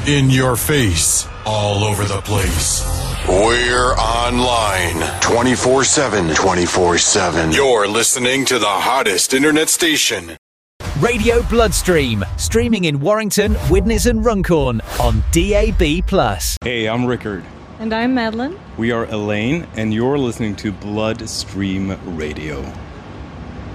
In your face. All over the place. We're online 24/7. 24/7. You're listening to the hottest internet station. Radio Bloodstream, streaming in Warrington, Widnes and Runcorn on DAB+. Hey, I'm Rickard. And I'm Madeline. We are Elaine, and you're listening to Bloodstream Radio.